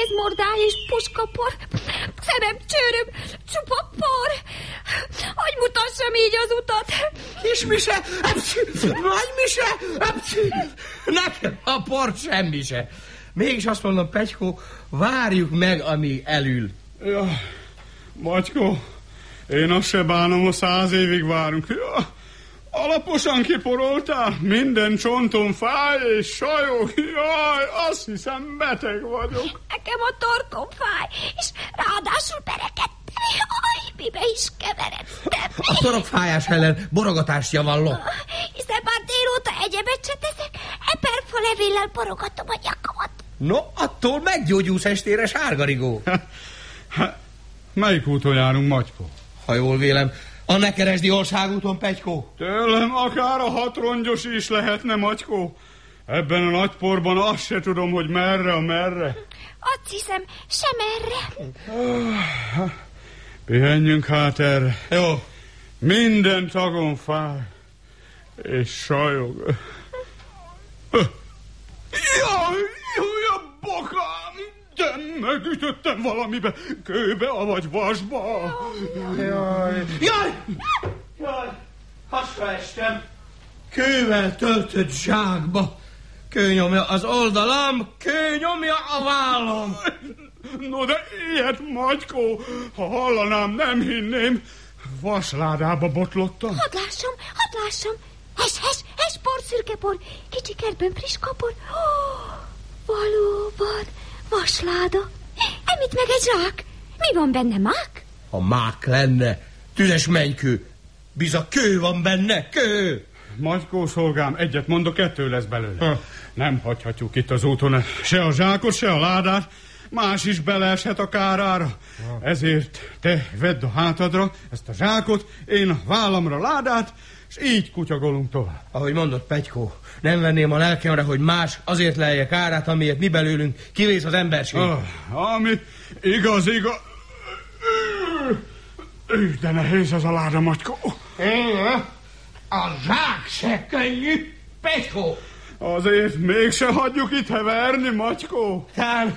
kézmordály és puskapor. Szemem, csőröm, csupa por. Hogy mutassam így az utat? Kismise, nagymise, nekem a por semmi se. Mégis azt mondom, Petykó, várjuk meg, amíg elül. Ja, Magykó, én azt se bánom, ha 100 évig várunk. Ja, alaposan kiporoltál, minden csontom fáj és sajog. Jaj, azt hiszem, beteg vagyok. Nekem a torkom fáj, és ráadásul berekedtem. Jaj, mibe is keveredtem. A torokfájás ellen borogatást javallok. Hiszen már délóta egyebet se teszek, eperfa levéllel borogatom a nyakamat. No, attól meggyógyulsz estére, sárgarigó. Melyik úton járunk, Magykó? Ha jól vélem, a Nekeresdi Országúton, Petykó. Tőlem akár a 6 rongyos is lehetne, Magykó. Ebben a nagy porban azt se tudom, hogy merre. Azt hiszem, sem erre. Pihenjünk hát erre. Jó. Minden tagom fáj és sajog. Jaj, a bokám! De megütöttem valamibe, kőbe, avagy vasba. Jaj! Hasra estem. Kővel töltött zsákba. Kő nyomja az oldalam, kő nyomja a vállam. No de ilyet, Magykó, ha hallanám, nem hinném. Vasládába botlottam. Hadd lássam. Hes, por, szürke por, kicsi kertben friss kapor. Valóban, vasláda. Emit meg egy zsák. Mi van benne, mák? Ha mák lenne, tüzes mennykő. Biza kő van benne, kő. Magykó szolgám, egyet mondok, 2 lesz belőle. Nem hagyhatjuk itt az úton se a zsákot, se a ládát. Más is beleeshet a kárára. Ezért te vedd a hátadra ezt a zsákot, én a vállamra ládát, és így kutyagolunk tovább. Ahogy mondott, Petykó, nem venném a lelkemre, hogy más azért lelje kárát, amiért mi belőlünk kivész az emberség. Ami igaz. De nehéz ez a láda, Magykó. A zsák se könnyű, Petykó. Azért mégse hagyjuk itt heverni, Magykó.